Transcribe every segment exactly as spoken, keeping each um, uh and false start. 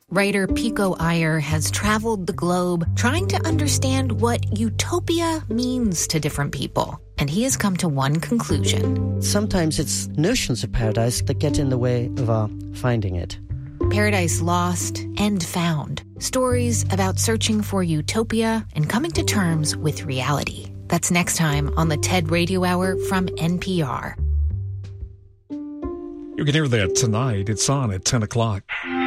Writer Pico Iyer has traveled the globe trying to understand what utopia means to different people. And he has come to one conclusion. Sometimes it's notions of paradise that get in the way of our finding it. Paradise Lost and Found. Stories about searching for utopia and coming to terms with reality. That's next time on the TED Radio Hour from N P R. You can hear that tonight. It's on at ten o'clock.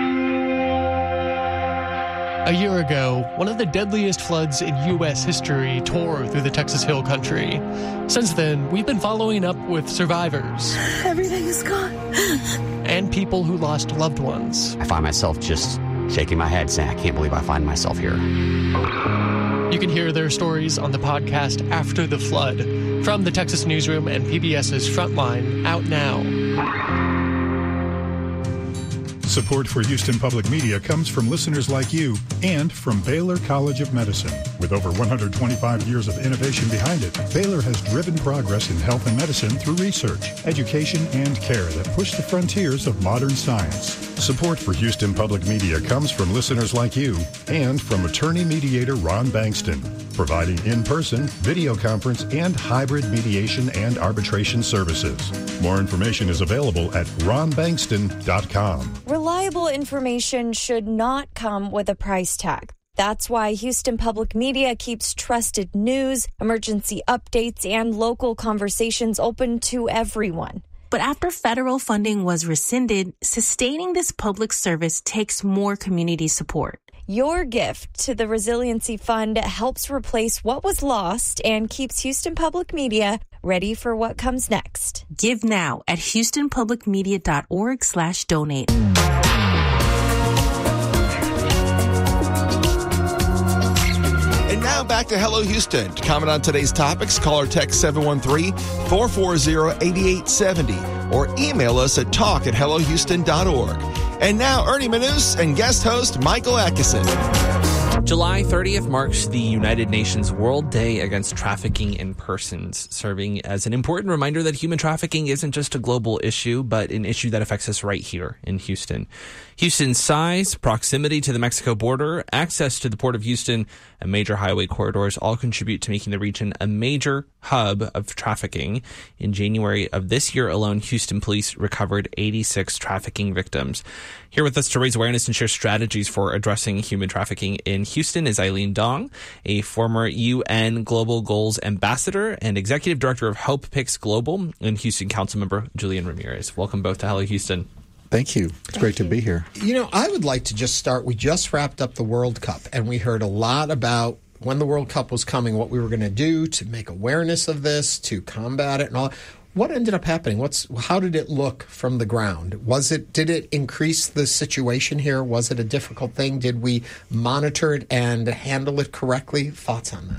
A year ago, one of the deadliest floods in U S history tore through the Texas Hill Country. Since then, we've been following up with survivors. Everything is gone. And people who lost loved ones. I find myself just shaking my head saying, I can't believe I find myself here. You can hear their stories on the podcast After the Flood from the Texas Newsroom and PBS's Frontline, out now. Support for Houston Public Media comes from listeners like you and from Baylor College of Medicine. With over one hundred twenty-five years of innovation behind it, Baylor has driven progress in health and medicine through research, education, and care that push the frontiers of modern science. Support for Houston Public Media comes from listeners like you and from attorney mediator Ron Bankston, providing in-person, video conference, and hybrid mediation and arbitration services. More information is available at ron bankston dot com. Reliable information should not come with a price tag. That's why Houston Public Media keeps trusted news, emergency updates, and local conversations open to everyone. But after federal funding was rescinded, sustaining this public service takes more community support. Your gift to the Resiliency Fund helps replace what was lost and keeps Houston Public Media ready for what comes next. Give now at houston public media dot org slash donate. And now back to Hello Houston. To comment on today's topics, call or text seven one three, four four zero, eight eight seven zero or email us at talk at hello houston dot org. And now Ernie Manous and guest host Michael Atkinson. July thirtieth marks the United Nations World Day Against Trafficking in Persons, serving as an important reminder that human trafficking isn't just a global issue, but an issue that affects us right here in Houston. Houston's size, proximity to the Mexico border, access to the Port of Houston, and major highway corridors all contribute to making the region a major hub of trafficking. In January of this year alone, Houston police recovered eighty-six trafficking victims. Here with us to raise awareness and share strategies for addressing human trafficking in Houston is Eileen Dong, a former U N Global Goals Ambassador and Executive Director of Hope Picks Global, and Houston Councilmember Julian Ramirez. Welcome both to Hello Houston. Thank you. It's Thank great you. to be here. You know, I would like to just start. We just wrapped up the World Cup, and we heard a lot about when the World Cup was coming, what we were going to do to make awareness of this, to combat it, and all. What ended up happening? What's how did it look from the ground? Was it did it increase the situation here? Was it a difficult thing? Did we monitor it and handle it correctly? Thoughts on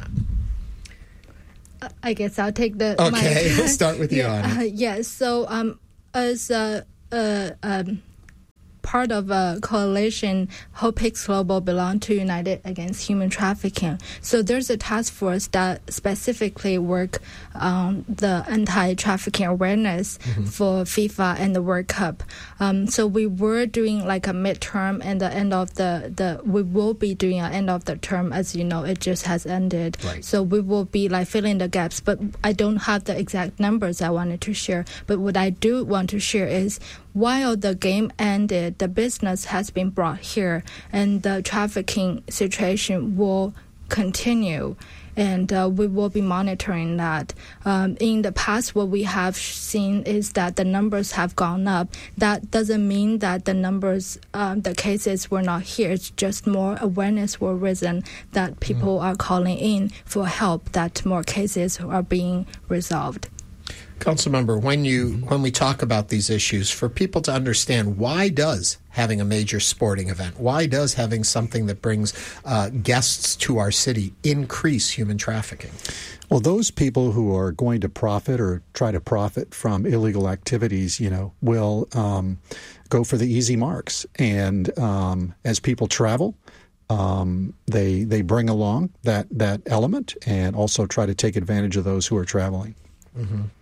that? I guess I'll take the. Okay, we'll start with you. Yeah, uh, yes. So, um, as a uh, uh, um, part of a coalition, Hope Picks Global belong to United Against Human Trafficking. So there's a task force that specifically work on the anti-trafficking awareness mm-hmm. for FIFA and the World Cup. Um, so we were doing like a midterm and the end of the, the we will be doing an end of the term. As you know, it just has ended. Right. So we will be like filling the gaps, but I don't have the exact numbers I wanted to share. But what I do want to share is while the game ended, the business has been brought here, and the trafficking situation will continue, and uh, we will be monitoring that. Um, in the past, what we have seen is that the numbers have gone up. That doesn't mean that the numbers, um, the cases were not here. It's just more awareness were risen, that people mm. are calling in for help, that more cases are being resolved. Councilmember, when you when we talk about these issues, for people to understand, why does having a major sporting event, why does having something that brings uh, guests to our city increase human trafficking? Well, those people who are going to profit or try to profit from illegal activities, you know, will um, go for the easy marks. And um, as people travel, um, they they bring along that, that element and also try to take advantage of those who are traveling. Mm-hmm.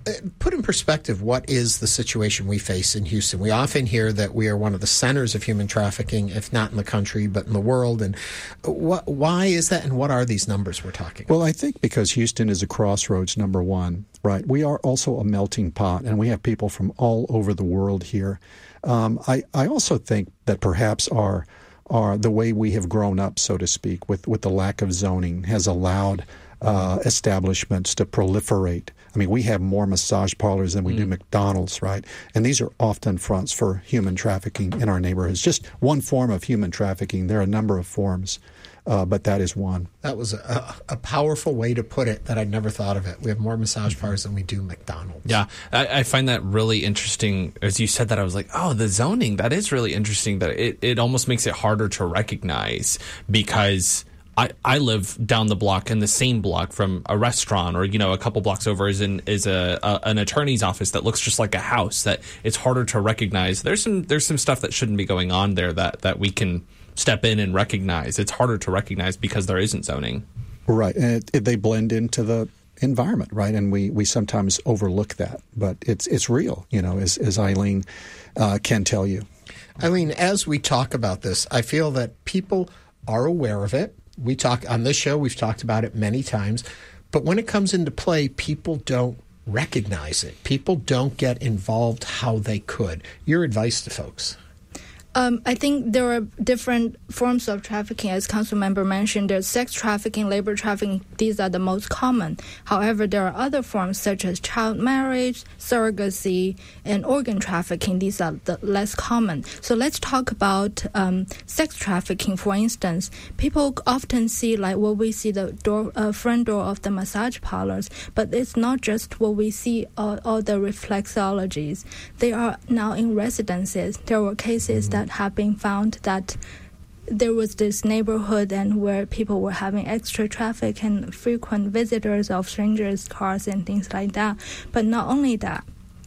put in perspective, what is the situation we face in Houston? We often hear that we are one of the centers of human trafficking, if not in the country, but in the world. And what, why is that, and what are these numbers we're talking about? Well, I think because Houston is a crossroads, number one, right? We are also a melting pot, and we have people from all over the world here. Um, I, I also think that perhaps our, our the way we have grown up, so to speak, with, with the lack of zoning has allowed uh, establishments to proliferate. I mean, we have more massage parlors than we mm. do McDonald's, right? And these are often fronts for human trafficking in our neighborhoods. Just one form of human trafficking. There are a number of forms, uh, but that is one. That was a, a powerful way to put it that I'd never thought of it. We have more massage parlors than we do McDonald's. Yeah, I, I find that really interesting. As you said that, I was like, oh, the zoning, that is really interesting. That it, it almost makes it harder to recognize because I, I live down the block in the same block from a restaurant, or, you know, a couple blocks over is an is a, a an attorney's office that looks just like a house, that it's harder to recognize. There's some there's some stuff that shouldn't be going on there that, that we can step in and recognize. It's harder to recognize because there isn't zoning. Right. And it, it, they blend into the environment, right? And we, we sometimes overlook that. But it's it's real, you know, as, as Eileen uh, can tell you. Eileen, as we talk about this, I feel that people are aware of it. We talk on this show, we've talked about it many times, but when it comes into play, people don't recognize it. People don't get involved how they could. Your advice to folks? Um, I think there are different forms of trafficking. As council member mentioned, there's sex trafficking, labor trafficking. These are the most common. However, there are other forms such as child marriage, surrogacy, and organ trafficking. These are the less common. So let's talk about um, sex trafficking, for instance. People often see, like what we see the door, uh, front door of the massage parlors, but it's not just what we see, all, all the reflexologies. They are now in residences. There were cases that have been found that there was this neighborhood and where people were having extra traffic and frequent visitors of strangers' cars and things like that. But not only that,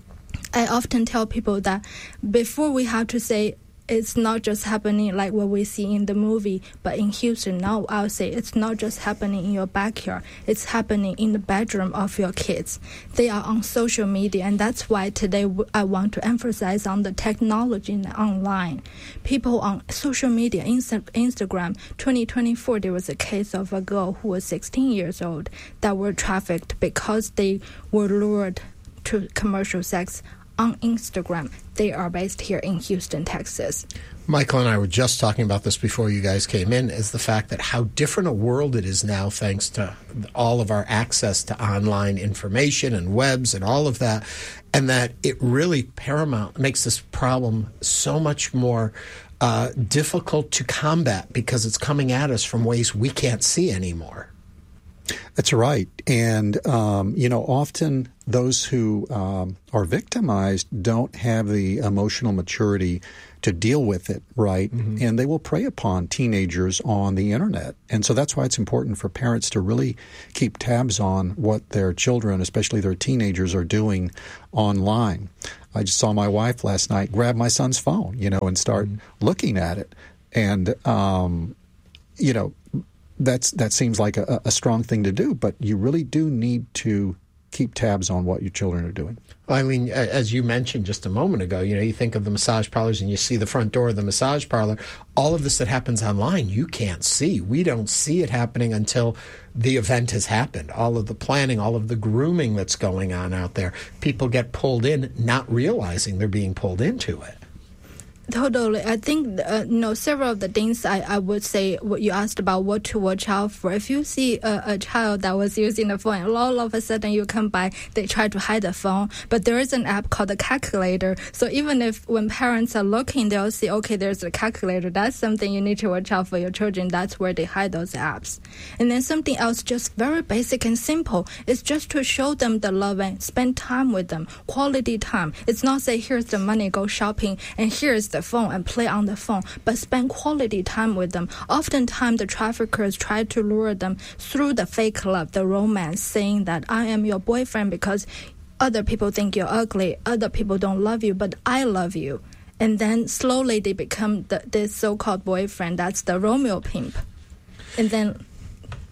I often tell people that before we have to say it's not just happening like what we see in the movie, but in Houston now I'll say it's not just happening in your backyard, it's happening in the bedroom of your kids. They are on social media, and that's why today I want to emphasize on the technology and online. People on social media, Insta- Instagram, twenty twenty-four, there was a case of a girl who was sixteen years old that were trafficked because they were lured to commercial sex on Instagram. They are based here in Houston, Texas. Michael and I were just talking about this before you guys came in, is the fact that how different a world it is now thanks to all of our access to online information and webs and all of that, and that it really paramount makes this problem so much more uh, difficult to combat because it's coming at us from ways we can't see anymore. That's right. And, um, you know, often those who um, are victimized don't have the emotional maturity to deal with it, right? Mm-hmm. And they will prey upon teenagers on the internet. And so that's why it's important for parents to really keep tabs on what their children, especially their teenagers, are doing online. I just saw my wife last night grab my son's phone, you know, and start mm-hmm. looking at it. And, um, you know, That's that seems like a, a strong thing to do, but you really do need to keep tabs on what your children are doing. I mean, as you mentioned just a moment ago, you know, you think of the massage parlors and you see the front door of the massage parlor. All of this that happens online, you can't see. We don't see it happening until the event has happened. All of the planning, all of the grooming that's going on out there. People get pulled in not realizing they're being pulled into it. Totally. I think, uh, you know, several of the things I, I would say, what you asked about what to watch out for. If you see a, a child that was using the phone, all of a sudden you come by, they try to hide the phone. But there is an app called the calculator. So even if when parents are looking, they'll see, okay, there's a calculator. That's something you need to watch out for your children. That's where they hide those apps. And then something else just very basic and simple is just to show them the love and spend time with them, quality time. It's not say, here's the money, go shopping, and here's the phone and play on the phone, but spend quality time with them. Oftentimes, the traffickers try to lure them through the fake love, the romance, saying that I am your boyfriend because other people think you're ugly, other people don't love you, but I love you. And then slowly they become the, this so-called boyfriend. That's the Romeo pimp. And then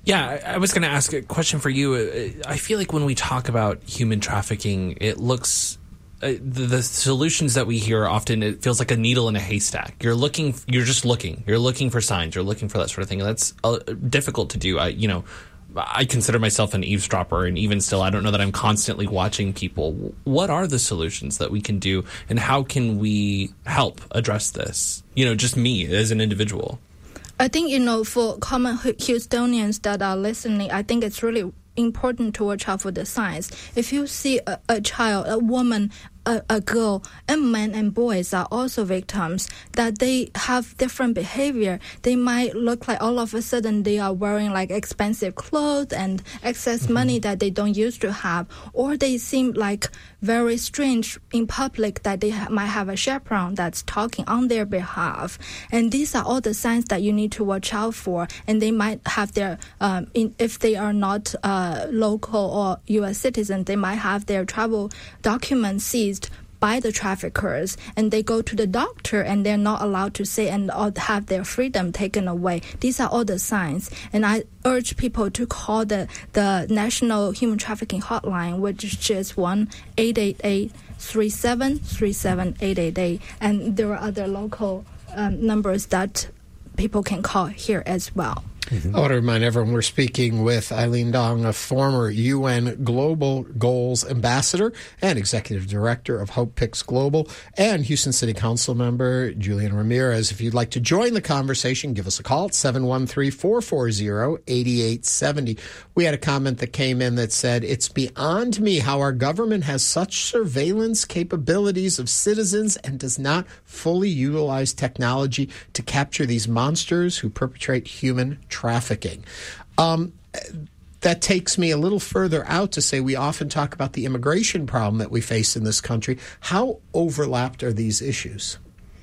Yeah, I was going to ask a question for you. I feel like when we talk about human trafficking, it looks uh, the, the solutions that we hear often, it feels like a needle in a haystack. You're looking, you're just looking, you're looking for signs, you're looking for that sort of thing. And that's uh, difficult to do. I, you know, I consider myself an eavesdropper, and even still, I don't know that I'm constantly watching people. What are the solutions that we can do, and how can we help address this? You know, just me as an individual. I think, you know, for common Houstonians that are listening, I think it's really important to watch out for the signs. If you see a, a child, a woman, a, a girl, and men and boys are also victims, that they have different behavior. They might look like all of a sudden they are wearing like expensive clothes and excess mm-hmm. money that they don't used to have, or they seem like very strange in public, that they ha- might have a chaperone that's talking on their behalf. And these are all the signs that you need to watch out for. And they might have their, um, in, if they are not uh, local or U S citizens, they might have their travel documents seized by the traffickers, and they go to the doctor and they're not allowed to say and have their freedom taken away. These are all the signs, and I urge people to call the, the National Human Trafficking Hotline, which is one eight eight eight, three seven three seven, eight eight eight, and there are other local um, numbers that people can call here as well. Mm-hmm. I want to remind everyone we're speaking with Eileen Dong, a former U N Global Goals Ambassador and Executive Director of Hope Picks Global, and Houston City Council member Julian Ramirez. If you'd like to join the conversation, give us a call at seven one three, four four zero, eight eight seven zero. We had a comment that came in that said, "It's beyond me how our government has such surveillance capabilities of citizens and does not fully utilize technology to capture these monsters who perpetrate human trafficking." Um, that takes me a little further out to say we often talk about the immigration problem that we face in this country. How overlapped are these issues?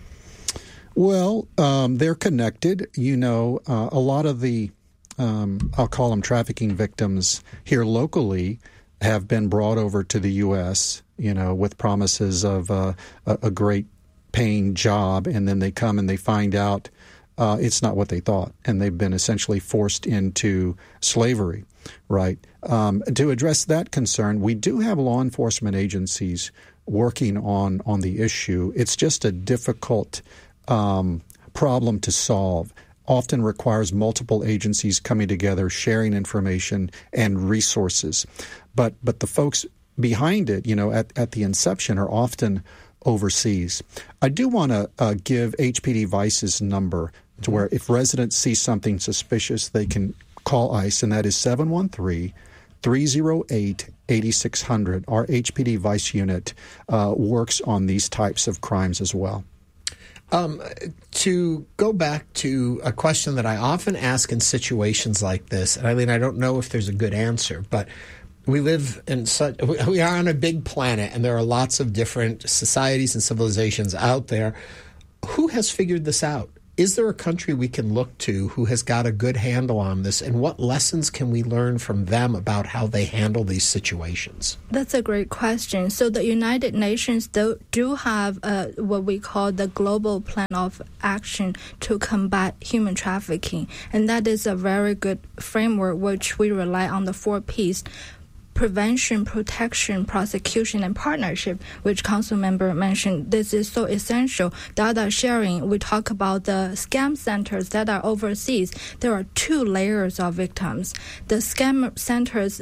Well, um, they're connected. You know, uh, a lot of the, um, I'll call them trafficking victims here locally, have been brought over to the U S, you know, with promises of uh, a, a great paying job, and then they come and they find out Uh, it's not what they thought, and they've been essentially forced into slavery, right? Um, to address that concern, we do have law enforcement agencies working on, on the issue. It's just a difficult um, problem to solve. Often requires multiple agencies coming together, sharing information and resources. But but the folks behind it, you know, at, at the inception are often overseas. I do want to uh, give H P D Vice's number to where if residents see something suspicious, they can call ICE, and that is seven one three, three oh eight, eight six hundred. Our H P D Vice unit uh, works on these types of crimes as well. Um, to go back to a question that I often ask in situations like this, and Eileen, I don't know if there's a good answer, but we live in such, we are on a big planet, and there are lots of different societies and civilizations out there. Who has figured this out? Is there a country we can look to who has got a good handle on this, and what lessons can we learn from them about how they handle these situations? That's a great question. So the United Nations do, do have uh, what we call the Global Plan of Action to combat human trafficking, and that is a very good framework which we rely on the four P's: prevention, protection, prosecution, and partnership, which council member mentioned. This is so essential. Data sharing, we talk about the scam centers that are overseas. There are two layers of victims. The scam centers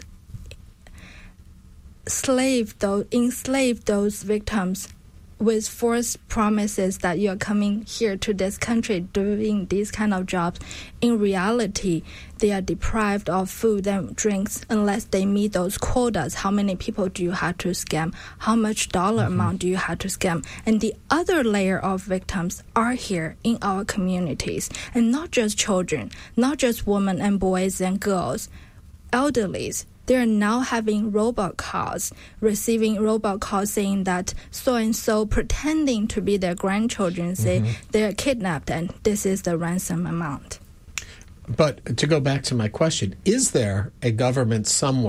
slave those, enslave those victims with false promises that you're coming here to this country doing these kind of jobs. In reality, they are deprived of food and drinks unless they meet those quotas. How many people do you have to scam? How much dollar mm-hmm. amount do you have to scam? And the other layer of victims are here in our communities. And not just children, not just women and boys and girls, elderlies. They're now having robot calls, receiving robot calls saying that so-and-so pretending to be their grandchildren say mm-hmm. they're kidnapped and this is the ransom amount. But to go back to my question, is there a government somewhere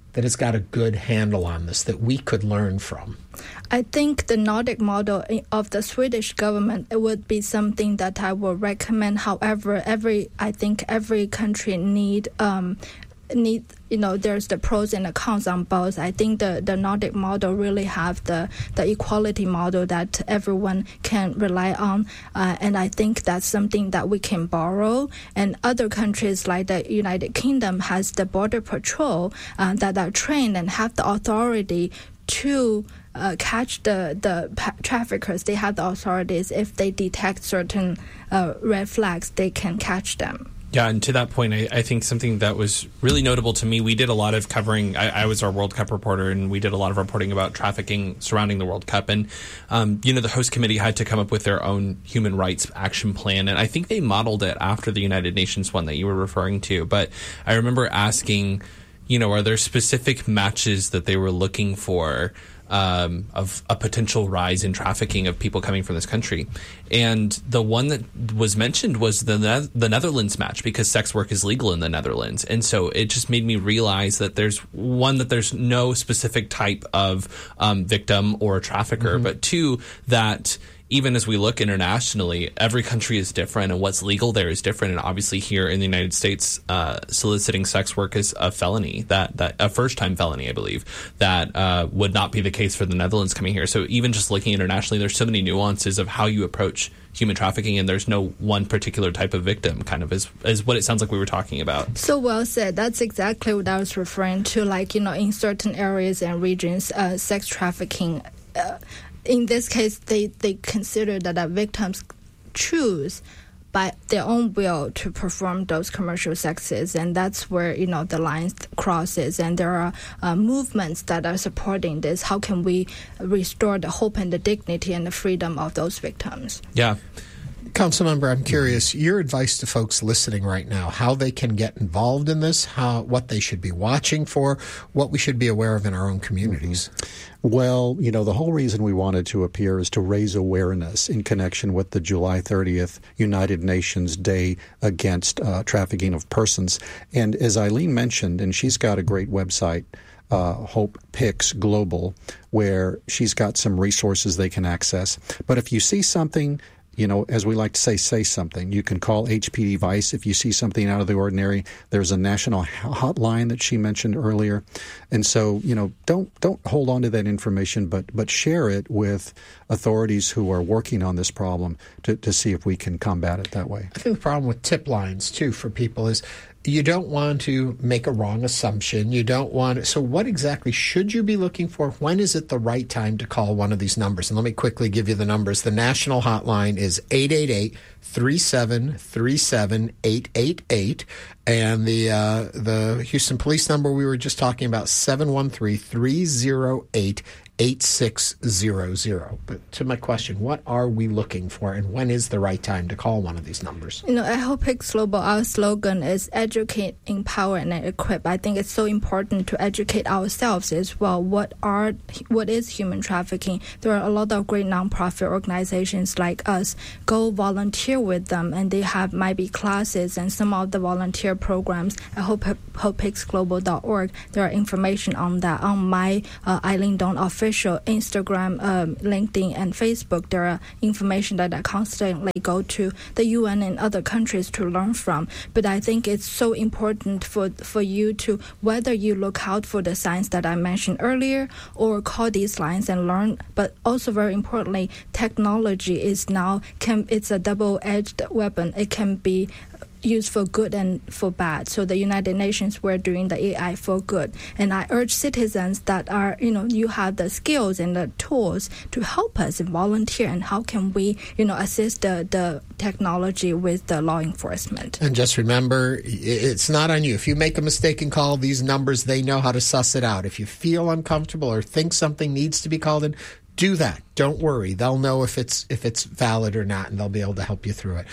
that has got a good handle on this that we could learn from? I think the Nordic model of the Swedish government, it would be something that I would recommend. However, every I think every country need um, need you know there's the pros and the cons on both. I think the, the Nordic model really have the, the equality model that everyone can rely on, uh, and I think that's something that we can borrow. And other countries like the United Kingdom has the border patrol uh, that are trained and have the authority to uh, catch the, the pa- traffickers. They have the authorities. If they detect certain uh, red flags, they can catch them. Yeah, and to that point, I, I think something that was really notable to me, we did a lot of covering, I, I was our World Cup reporter, and we did a lot of reporting about trafficking surrounding the World Cup. And, um, you know, the host committee had to come up with their own human rights action plan. And I think they modeled it after the United Nations one that you were referring to. But I remember asking, you know, are there specific matches that they were looking for um, of a potential rise in trafficking of people coming from this country? And the one that was mentioned was the ne- the Netherlands match, because sex work is legal in the Netherlands. And so it just made me realize that there's one, that there's no specific type of um, victim or trafficker, mm-hmm. but two, that even as we look internationally, every country is different, and what's legal there is different. And obviously here in the United States, uh, soliciting sex work is a felony, that, that a first-time felony, I believe, that uh, would not be the case for the Netherlands coming here. So even just looking internationally, there's so many nuances of how you approach human trafficking, and there's no one particular type of victim, kind of is, is what it sounds like we were talking about. So well said. That's exactly what I was referring to. Like, you know, in certain areas and regions, uh, sex trafficking, uh, in this case, they, they consider that the victims choose by their own will to perform those commercial sexes, and that's where, you know, the lines crosses. And there are uh, movements that are supporting this. How can we restore the hope and the dignity and the freedom of those victims? Yeah. Councilmember, I'm curious, your advice to folks listening right now, how they can get involved in this, how what they should be watching for, what we should be aware of in our own communities. Well, you know, the whole reason we wanted to appear is to raise awareness in connection with the July thirtieth United Nations Day against uh, trafficking of persons. And as Eileen mentioned, and she's got a great website, Uh, Hope Picks Global, where she's got some resources they can access. But if you see something, you know, as we like to say, say something. You can call H P D Vice if you see something out of the ordinary. There's a national hotline that she mentioned earlier. And so, you know, don't don't hold on to that information, but but share it with authorities who are working on this problem to, to see if we can combat it that way. I think the problem with tip lines, too, for people is you don't want to make a wrong assumption. You don't want to, so what exactly should you be looking for? When is it the right time to call one of these numbers? And let me quickly give you the numbers. The national hotline is eight eight eight, three seven three seven, eight eight eight. And the uh, the Houston police number we were just talking about, seven one three, three zero eight, eight six zero zero. But to my question, what are we looking for, and when is the right time to call one of these numbers? You know, at Hope Picks Global, our slogan is educate, empower, and equip. I think it's so important to educate ourselves as well. What are what is human trafficking? There are a lot of great nonprofit organizations like us. Go volunteer with them, and they have might be classes and some of the volunteer programs at hope picks global dot org. There are information on that. On my uh, Eileen Dong official Instagram, um, LinkedIn, and Facebook, there are information that I constantly go to the U N and other countries to learn from. But I think it's so important for for you to, whether you look out for the signs that I mentioned earlier or call these lines and learn. But also very importantly, technology is now can it's a double-edged weapon. It can be used for good and for bad. So the United Nations, we're doing the A I for good. And I urge citizens that are, you know, you have the skills and the tools to help us and volunteer. And how can we, you know, assist the, the technology with the law enforcement? And just remember, it's not on you. If you make a mistake and call these numbers, they know how to suss it out. If you feel uncomfortable or think something needs to be called in, do that. Don't worry. They'll know if it's if it's valid or not, and they'll be able to help you through it.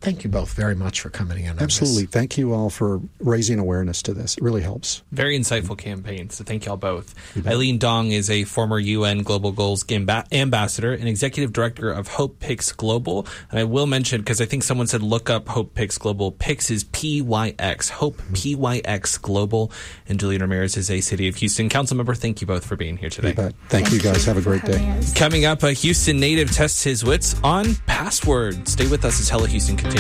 Thank you both very much for coming in. Absolutely. Thank you all for raising awareness to this. It really helps. Very insightful campaign, so thank you all both. Eileen Dong is a former U N Global Goals Amba- Ambassador and Executive Director of Hope Pix Global. And I will mention, because I think someone said look up Hope Pix Global. Pix is P Y X, Hope P Y X Global. And Julian Ramirez is a City of Houston council member. Thank you both for being here today. Thank, Thank you, guys. Have a great day. Coming up, a Houston native tests his wits on Password. Stay with us as Hello Houston continues.